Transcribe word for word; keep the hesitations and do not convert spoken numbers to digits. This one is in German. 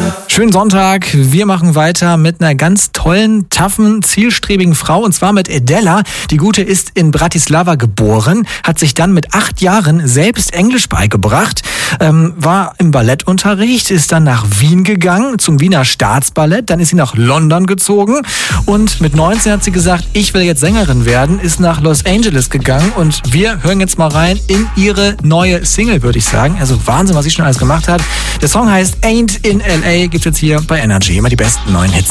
Schönen Sonntag. Wir machen weiter mit einer ganz tollen, taffen, zielstrebigen Frau, und zwar mit Edella. Die Gute ist in Bratislava geboren, hat sich dann mit acht Jahren selbst Englisch beigebracht, ähm, war im Ballettunterricht, ist dann nach Wien gegangen, zum Wiener Staatsballett, dann ist sie nach London gezogen und mit neunzehn hat sie gesagt, ich will jetzt Sängerin werden, ist nach Los Angeles gegangen, und wir hören jetzt mal rein in ihre neue Single, würde ich sagen. Also Wahnsinn, was sie schon alles gemacht hat. Der Song heißt Ain't in L A, gibt's jetzt hier bei Energy. Immer die besten neuen Hits.